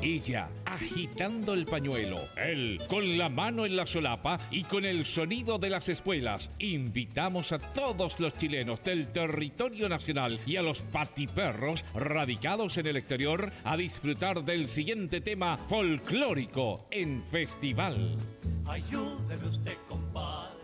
ella agitando el pañuelo, él con la mano en la solapa y con el sonido de las espuelas. Invitamos a todos los chilenos del territorio nacional y a los patiperros radicados en el exterior a disfrutar del siguiente tema folclórico en Festival. Ayúdeme usted, compadre.